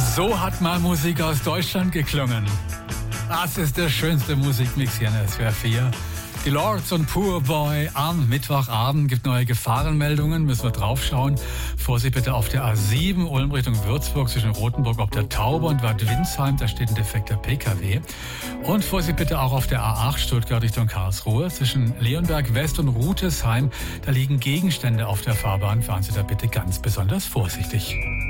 So hat mal Musik aus Deutschland geklungen. Das ist der schönste Musikmix hier in SWR 4. Die Lords und Poor Boy am Mittwochabend. Gibt neue Gefahrenmeldungen, müssen wir draufschauen. Vorsicht bitte auf der A7 Ulm Richtung Würzburg zwischen Rothenburg ob der Taube und Bad Windsheim. Da steht ein defekter PKW. Und Vorsicht bitte auch auf der A8 Stuttgart Richtung Karlsruhe zwischen Leonberg West und Rutesheim. Da liegen Gegenstände auf der Fahrbahn. Fahren Sie da bitte ganz besonders vorsichtig.